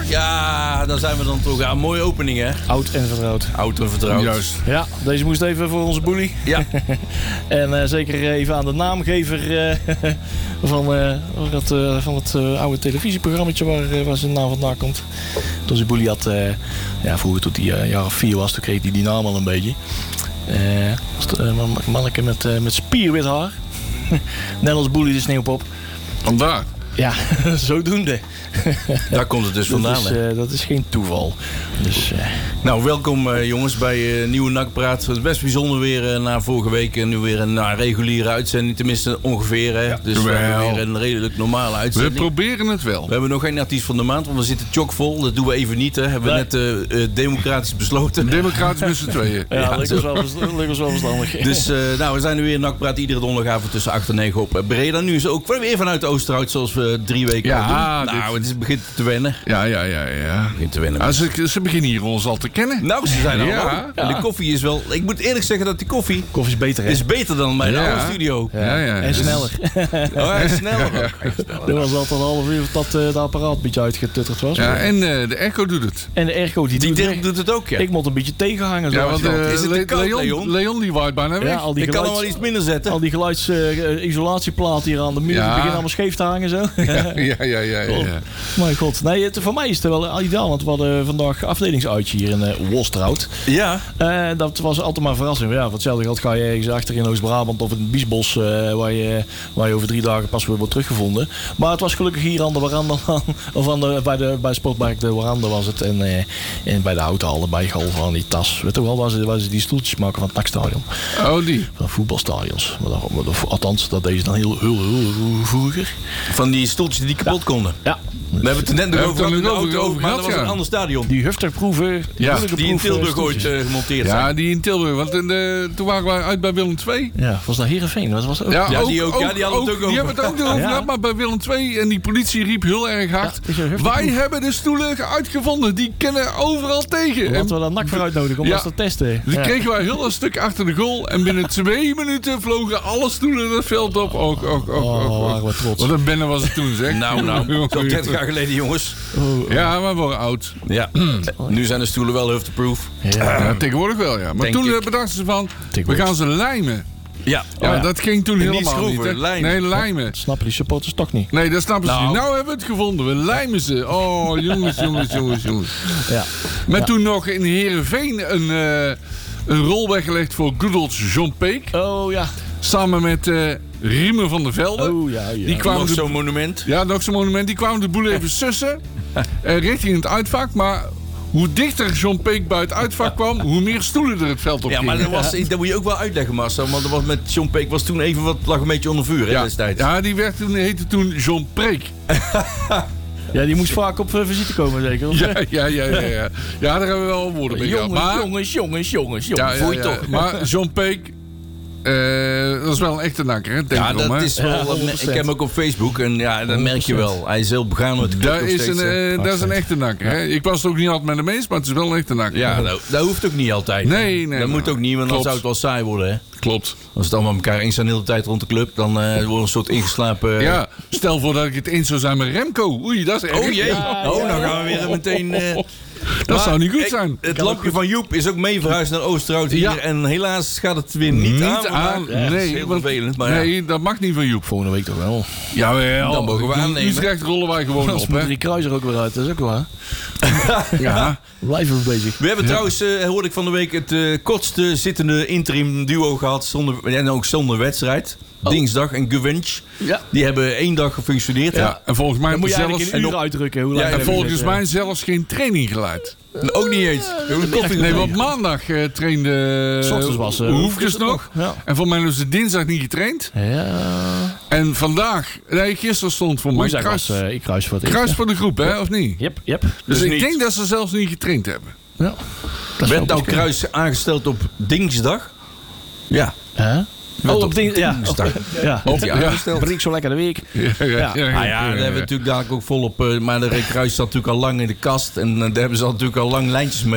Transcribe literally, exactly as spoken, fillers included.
Ja, daar zijn we dan toch. Ja, mooie opening, hè? Oud en vertrouwd. Oud en vertrouwd. Juist. Ja, deze moest even voor onze boelie. Ja. En uh, zeker even aan de naamgever uh, van, uh, dat, uh, van het uh, oude televisieprogrammaatje waar, uh, waar zijn naam vandaan komt. Toen zijn boelie had, uh, ja, vroeger toen hij uh, een jaar of vier was, toen kreeg hij die naam al een beetje. Uh, was het, uh, een manneke met, uh, met spierwit haar. Net als Boelie de Sneeuwpop. Vandaar. Ja, zodoende. Daar komt het dus vandaan. Dat is, uh, dat is geen toeval. Dus, uh... Nou, welkom uh, jongens bij uh, Nieuwe Nakpraat. Het is best bijzonder weer uh, na vorige week. En nu weer een uh, reguliere uitzending. Tenminste ongeveer. Hè? Ja, dus we hebben weer een redelijk normale uitzending. We proberen het wel. We hebben nog geen artiest van de maand. Want we zitten chockvol. Dat doen we even niet. Hè. Hebben we nee. net uh, uh, democratisch besloten. Democratisch met z'n tweeën. Ja, ja, dat lijkt wel verstandig. Dus uh, nou, we zijn nu weer in Nakpraat. Iedere donderdagavond tussen acht en negen op Breda. Nu is ook weer vanuit Oosterhout. Zoals we drie weken ja, doen. Nou, dit... het is, begint te wennen. Ja, ja, ja. ja. Het begint te wennen. Ah, ze, ze beginnen hier ons al te kennen. Nou, ze zijn al. Ja. En de koffie is wel... Ik moet eerlijk zeggen dat die koffie... Koffie is beter, hè? Is beter dan mijn ja. oude studio. Ja, ja, ja. En sneller. Oh, hij is sneller ook. Er was altijd een half uur dat uh, de apparaat een beetje uitgetutterd was. Ja, en uh, de Echo doet het. En de Echo die, die doet Dirk doet het ook, ja. Ik moet een beetje tegenhangen. Zo ja, want uh, is het te koud, Leon, Leon? Leon die waait bijna weg. Ja, al die ik geluids, kan hem wel iets minder zetten. Al die geluidsisolatieplaten uh, hier aan de muur ja. beginnen allemaal scheef te hangen. Zo. Ja, ja, ja. ja, ja. Oh, mijn god. Nee, het, voor mij is het wel ideaal. Want we hadden vandaag afdelingsuitje hier in uh, Wolstraut. Ja. Uh, dat was altijd maar een verrassing. Ja, voor hetzelfde geld ga je ergens achter in Oost-Brabant of in het Biesbos. Uh, waar, je, waar je over drie dagen pas weer wordt teruggevonden. Maar het was gelukkig hier aan de veranda. Of aan de, bij, de, bij Sportpark de veranda was het. En, uh, en bij de houthalen, bij Golf aan die tas. Weet je wel, waar ze, waar ze die stoeltjes maken van het NAC-stadion. Oh, die. Van voetbalstadions. Maar dat, maar dat, althans, dat deze dan heel, heel, heel, heel vroeger. Van die stoeltjes die kapot ja. konden. Ja. We hebben het er net nog over in de auto over, maar dat was ja. een ander stadion. Die Hufterproeven. Ja, die in Tilburg ooit uh, gemonteerd zijn. Ja, die in Tilburg. Want in de, toen waren we uit bij Willem twee. Ja, was dat Heerenveen? Dat was ook. Ja, ja, ook, die ook. ook, Ja, die hadden ook, het ook over. Die hebben het ook erover ja. gehad, maar bij Willem twee. En die politie riep heel erg hard. Ja, wij hebben de stoelen uitgevonden. Die kennen overal tegen. Laten we daar N A C voor uitnodigen om ja, dat te testen. Die ja. kregen wij heel een stuk achter de goal. En binnen twee minuten vlogen alle stoelen het veld op. Ook, ook, ook, oh, ook, waren we trots. Wat een benne was het toen, zeg. Nou, nou. Zo dertig jaar geleden, jongens. Oh, ja, maar we waren oud. Ja. Nu zijn de stoelen wel hufterproof. Ja. Ja, tegenwoordig wel, ja. Maar Denk toen ik. bedachten ze van, we gaan ze lijmen. Ja. Ja, Oh, ja. dat ging toen En helemaal niet niet. schroeven, Hè? lijmen. Nee, lijmen. Dat snappen die supporters toch niet. Nee, dat snappen ze Nou. niet. Nou hebben we het gevonden. We lijmen ze. Oh, jongens, jongens, jongens, jongens. Ja. Met ja. toen nog in Heerenveen een, uh, een rol weggelegd voor good old John Peek. Oh ja. Samen met uh, Riemen van der Velde. Oh ja, ja. Die kwamen Nog de, zo'n monument. ja, nog zo'n monument. Die kwamen de boel even sussen. uh, richting het uitvak. Maar hoe dichter John Peek bij het uitvak kwam, hoe meer stoelen er het veld op Ja, gingen. maar dat, was, dat moet je ook wel uitleggen, Marcel. Want dat was met John Peek was toen even wat, lag een beetje onder vuur, hè, ja. destijds. Ja, die werd toen, heette toen John Preek. Ja, die moest vaak op uh, visite komen, zeker? Of? Ja, ja, ja, ja, ja. Ja, daar hebben we wel woorden mee gehad. Jongens, Maar, jongens, jongens, jongens, jongens. ja, ja, Voel je ja. toch? Maar John Peek, uh, dat is wel een echte nakker, hè? Denk Ja, erom, dat hè? is wel. Ja, ik honderd procent. heb hem ook op Facebook en ja, dat merk je wel. Hij is heel begaan met de club Dat nog is, steeds, een, hè. uh, dat is een echte nakker, hè? Ik was het ook niet altijd met de meest, maar het is wel een echte nakker. Ja, dat, dat hoeft ook niet altijd. Nee, nee. Dat maar- moet ook niet, want dan Klopt. zou het wel saai worden, hè. Klopt. Als het allemaal met elkaar eens zijn de hele tijd rond de club, dan uh, wordt een soort ingeslapen. Ja, stel voor dat ik het eens zou zijn met Remco. Oei, dat is echt. Oh jee, Ja, oh, ja, dan ja, gaan we weer meteen. Uh, Dat maar zou niet goed ik- zijn. Het lampje van Joep is ook mee verhuisd naar Oosterhout hier. Ja. En helaas gaat het weer niet, Niet aan. vandaag. aan. Ja, dat is Nee, heel want- vervelend. Maar ja. Nee, dat mag niet van Joep. Volgende week toch wel. Jawel. Dan mogen we aannemen. Utrecht rollen wij gewoon Anders op, moet hè? die kruiser ook weer uit. Dat is ook waar. Ja. Blijven we bezig. We hebben trouwens, uh, hoorde ik van de week, het uh, kortste zittende interim duo gehad. Zonder, en ook zonder wedstrijd. Oh. Dinsdag en Gewinch. Ja. Die hebben één dag gefunctioneerd. Ja, en volgens mij Dan moet je zelfs, eigenlijk in en, uren uitdrukken. Hoe Ja, lang en en hebben we volgens gezet, mij zelfs geen training geleid. Ook niet eens. We hebben een koffie Nee, gedronken. want maandag uh, trainde S ochtends was, uh, Hoefkes nog. Ja. En voor mij hebben ze dinsdag niet getraind. Ja. En vandaag, nee, gisteren stond voor mij Woensdag kruis, was uh, ik kruis voor het eerst. kruis voor de groep, hè, of niet? Yep, yep. Dus, Dus ik niet. denk dat ze zelfs niet getraind hebben. Ja. Dat is wel Werd nou best Kruis aangesteld op dinsdag? Ja. kunnen. Huh? Werd Oh, op op ding, ja. dinsdag. Ja. Werd hij Ja. aangesteld? Breek zo lekker de week. Ja, ja, ja. Ja. ja, Ah ja, daar hebben we natuurlijk dadelijk ook volop. Uh, maar de Kruis zat natuurlijk al lang in de kast. En uh, daar hebben ze al natuurlijk al lang lijntjes mee.